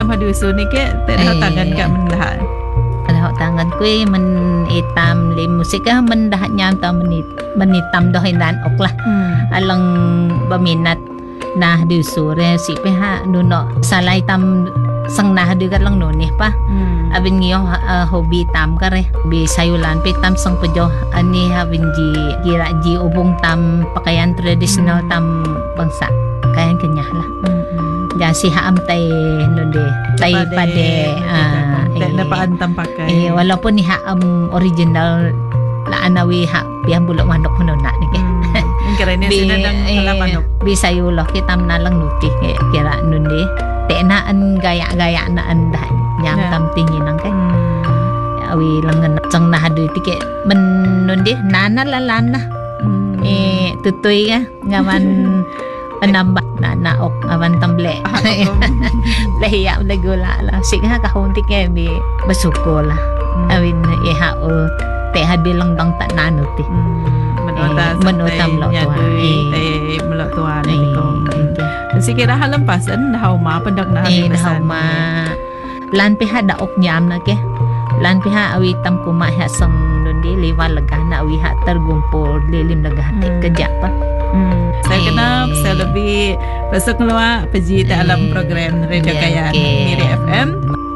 tam haduso ni ke tera tangan ka mendah. Kalau tangan ko men itam li musik men dah nyam tam menitam dah hinan ok lah. Alang baminat nah duso re si peha nuno salai tam sang nah du kat lang nonih pa. Abin ngiyo hobi tam kare bi sayulan pe tam sang pejo ani abin ji kira ji ubung tam pakaian tradisional tam bangsa kayan kenyah lah. Jasi haam tay nonde tay pade napaan tam pakai. Walaupun ni haam original la anawi ha piang bulok manok hunona ni ke. Kira ni sina nang kala manok. Bi sayulo kitam nalang nuti kira nonde tenaan gaya-gaya na anda nyam tam tingin nang kay awi langan sang nah du tike men di nana lalana tutoy nga ngaman panambak na ok awan tamble lahiya nagula la sigha ka hunti kay bi basuko la awin iha o te habilang dang ta nanuti menutam lo tua melo tua ni ko sikira halampasan dahauma pendak na dahauma lan piha da ok nyam na ke lan piha awi tam kuma ha sang nundi liwa lagah na awi ha tergumpul lilim lagah te kerja pa saya kenal saya lebih besok keluar pergi dalam program Radio Kayan Miri FM.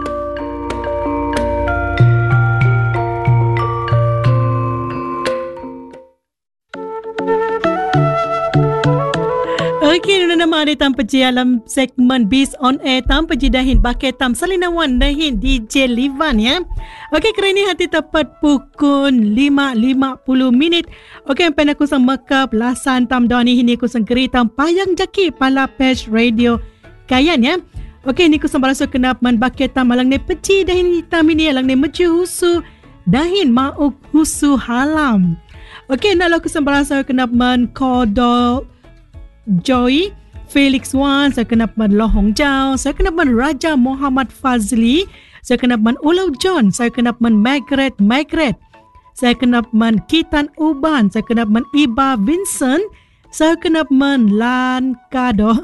Okey, nuna nama ada tam pergi dalam segmen Beast on Air tam pergi dahin bakai tam salinawan dahin DJ Livan ya. Okey, kali ini hati tepat pukul 5:50. Okey, pen aku sang makap lasan tam doni ini aku sang geri tam payang jaki pala page radio Kayan ya. Okey, ni aku sang balaso kenap man bakai tam alang ne pergi dahin tam ini alang ne meju husu dahin mauk husu halam. Okey, nak aku sang balaso kenap man kodo Joy, Felix Wan, saya kenap man Lohong Jao, saya kenap man Raja Muhammad Fazli, saya kenap man Ulau John, saya kenap man Margaret, saya kenap man Kitan Uban, saya kenap man Iba Vincent, saya kenap man Lan Kado.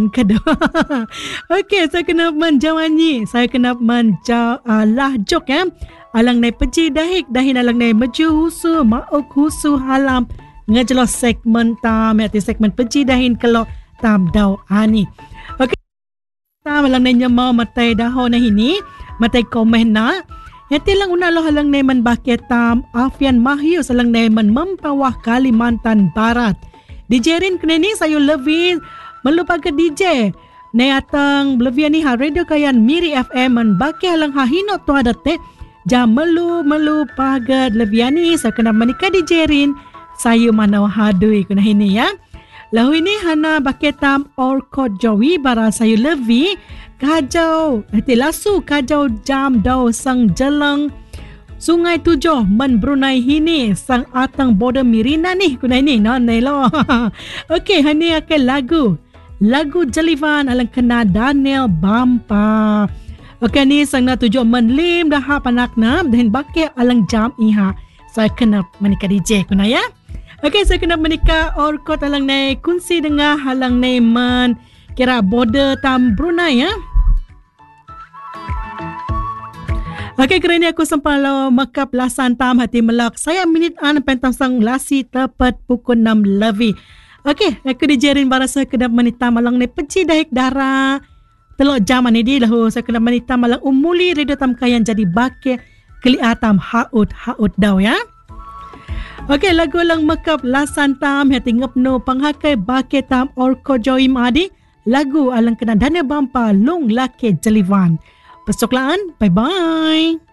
Okey, saya kenap man Jawanyi, saya kenap man Lah Jok ya. Alang nai peji dahik, dahin alang nai maju husu, mauk husu halam. Ngejelos segmen tam yaitu segmen peji dahin kalau tam daw ani. Okey, tam lang nanya mau matai dahon na hini matai komen na yaitu lang una lo halang neman bakit tam Afian Mahyu salang neman Mempawah Kalimantan Barat. DJ Rin kini sayo lebih melupa ke DJ neatang lebih ni ha Radio Kayan Miri FM man bakit halang hahino tu adate jam melu pagad lebih ni saya kena menikah DJ Rin. Saya mana hadui kuna ini ya. Lahu ini hana baketam orkot jawi bara saya levi kajau lasu kajau jam dau sang jelang Sungai Tujuh men Brunei hini sang atang border Mirina nih kuna ini no nelo. Okey, hani akan lagu Jelivan alang kena Daniel Bampa. Okey, ni sang na tujuh men lim dah panakna dan bakek alang jam iha. Saya kena menikah DJ kuna ya. Okey, saya kena menikah orkot alang nai kunci dengar halang nai man kira border tam Brunei ya. Okey, kerana aku sempat lo makap lasan tam hati melak. Saya minit an pentang sang lasi tepat pukul 6 lebih. Okey, aku dijerin barasa kena menitam alang nai peci dahik darah. Telok jaman ni di lahu saya kena menitam alang umuli radio tam kayan jadi bakit keliatam haut daw ya. Okey, lagu lang makap lasan tam hati ngapno panghakai bakit tam orko joim adi lagu alang kena Daniel Bampa lung lake Jelivan. Pesoklaan, bye bye.